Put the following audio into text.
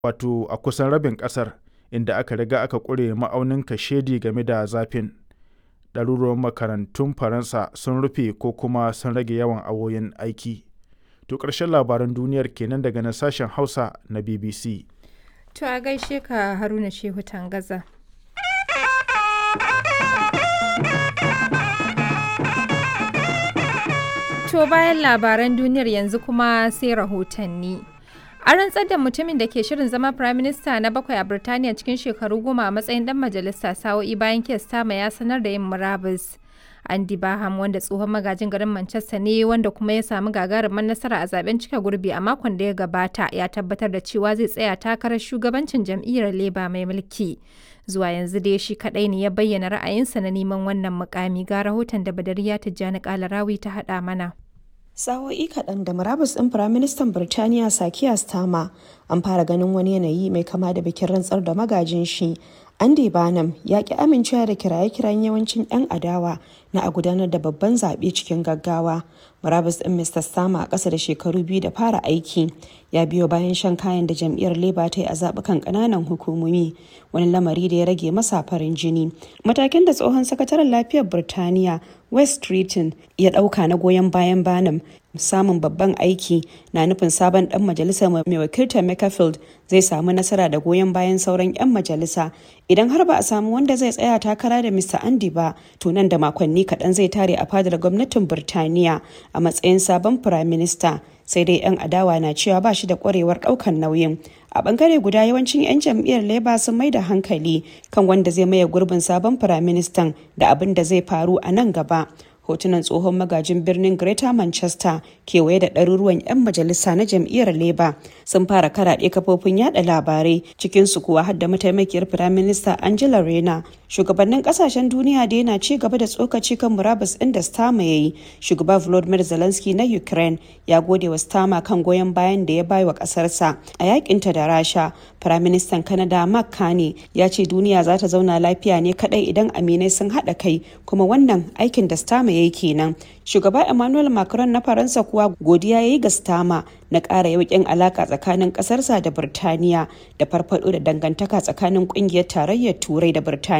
wato a kusan rabin ƙasar, inda aka riga aka ƙure ma'aunin kashedi game da zafin. Ɗaruruwan makarantun Faransa sun rufe ko kuma sun rage yawan awoyin aiki. To ƙarshen labaran duniyar kenan daga nan sashen Hausa na BBC. To a gaishe ka Haruna Shehu Tangaza. To bayan labaran duniyar yanzu kuma sai rahotanni. An rantsar da mutumin da ke shirin zama Prime Minister na 7 a Birtaniya cikin shekaru 10 a matsayin dan majalisa sa'o'i bayan Keir Starmer ya sanar da yin murabus. Andy Barham, wanda tsohon magajin garin Manchester ne wanda kuma ya samu gagarumar nasara a zaben cika gurbi a makon da ya gabata, ya tabbatar da cewa zai tsaya takarar shugabancin jam'iyyar Labour mai mulki. Zuwa yanzu dai shi kadai ne ya bayyana ra'ayinsa na neman wannan mukami. Ga rahoton da Badariya Tijjani Kalarawi ta haɗa mana. Sa'o'i kaɗan da murabus ɗin Firaministan Birtaniya Keir Starmer, an fara ganin wani yanayi mai kama da bikin rantsar da magajin shi. Andy Barnum ya ki amincewa da kiraye-kirayen yawancin 'yan adawa na a gudanar da babban zaɓe cikin gaggawa. Murabus ɗin Mr. Starmer a ƙasa da shekaru 2 da fara aiki ya biyo bayan shan kayan da jam'iyyar Labour ta yi a zaɓukan ƙananan hukumomi, wani lamari da ya rage masa farin jini. Matakin da tsohon sakataren lafiyar Birtaniya West Streeton ya ɗauka na goyon bayan Barnum samun babban aiki na nufin sabon dan majalisa mai wakiltar Macclesfield zai samu nasara da goyon bayan sauran 'yan majalisa. Idan har ba a samu wanda zai tsaya takara da Mr. Andy ba, to nan da makonni kaɗan zai tare a fadar gwamnatin Birtaniya a matsayin sabon firaminista. Sai dai 'yan adawa na cewa ba shi da kwarewar ɗaukar nauyin. A bangare guda, yawancin 'yan jam'iyyar Labour sun mai da hankali kan wanda zai maye gurbin sabon firaministan da abin da zai faru a nan gaba. Hotunan tsohon magajin birnin Greater Manchester kewaye da ɗaruruwan 'yan majalisa na jam'iyyar Labour sun fara karaɗe kafofin yada labarai, cikinsu kuwa har da mataimakiyar firaminista Angela Rayner. Shugabannin kasashen duniya da yana ci gaba da tsokaci kan murabus ɗin da Starmer ya yi. Shugaba Volodymyr Zelensky na Ukraine ya gode wa Starmer kan goyon bayan da ya bai wa ƙasarsa a yakinta da Rasha. Firaministan Canada Mark Carney ya ce duniya za ta zauna lafiya ne kadai idan aminai sun haɗa kai, kuma wannan aikin da Starmer ya yi kenan. Shugaba Emmanuel Macron na Faransa kuwa godiya ya yi ga Starmer na ƙara yauƙin alaƙa tsakanin ƙasarsa da Birtaniya da farfaɗo da dangantaka tsakanin ƙungiyar tarayyar Turai da Birtaniya.